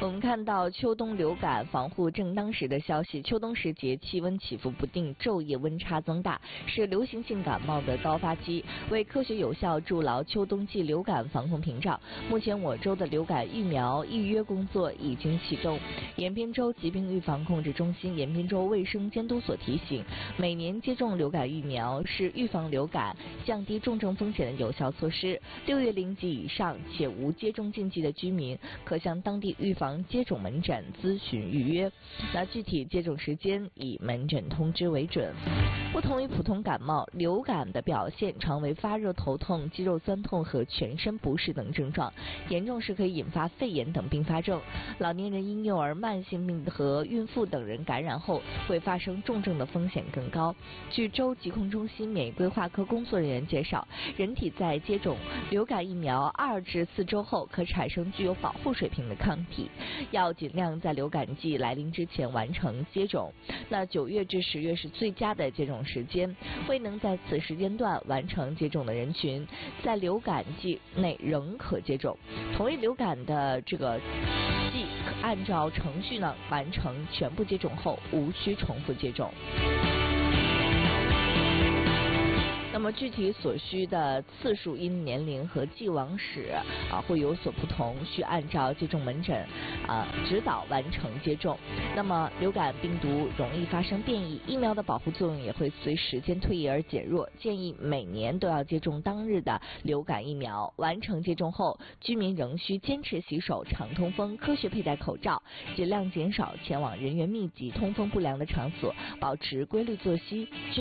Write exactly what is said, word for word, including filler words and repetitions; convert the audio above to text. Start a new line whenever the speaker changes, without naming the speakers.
我们看到秋冬流感防护正当时的消息，秋冬时节气温起伏不定，昼夜温差增大，是流行性感冒的高发期，为科学有效筑牢秋冬季流感防控屏障。目前我州的流感疫苗预约工作已经启动。延边州疾病预防控制中心延边州卫生监督所提醒，每年接种流感疫苗是预防流感、降低重症风险的有效措施。六月龄及以上且无接种禁忌的居民，可向当地预防接种门诊咨询预约。那具体接种时间以门诊通知为准。不同于普通感冒，流感的表现常为发热、头痛、肌肉酸痛和全身不适等症状，严重时可以引发肺炎等并发症。老年人、婴幼儿、慢性病和孕妇等人感染后会发生重症的风险更高。据州疾控中心免疫规划科工作人员介绍，人体在接种流感疫苗二至四周后可产生具有保护水平的抗体，要尽量在流感季来临之前完成接种。那九月至十月是最佳的接种时间，未能在此时间段完成接种的人群，在流感季内仍可接种。同一流感的这个季，按照程序呢完成全部接种后，无需重复接种。那么具体所需的次数因年龄和既往史啊会有所不同，需按照接种门诊啊指导完成接种。那么流感病毒容易发生变异，疫苗的保护作用也会随时间推移而减弱，建议每年都要接种当日的流感疫苗。完成接种后，居民仍需坚持洗手、常通风、科学佩戴口罩，尽量减少前往人员密集、通风不良的场所，保持规律作息。